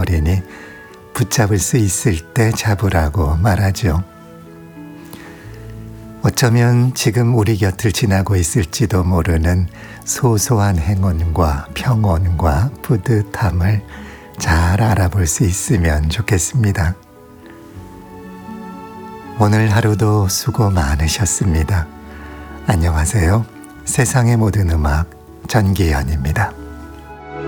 말이니 붙잡을 수 있을 때 잡으라고 말하죠. 어쩌면 지금 우리 곁을 지나고 있을지도 모르는 소소한 행운과 평온과 뿌듯함을 잘 알아볼 수 있으면 좋겠습니다. 오늘 하루도 수고 많으셨습니다. 안녕하세요. 세상의 모든 음악 전기현입니다.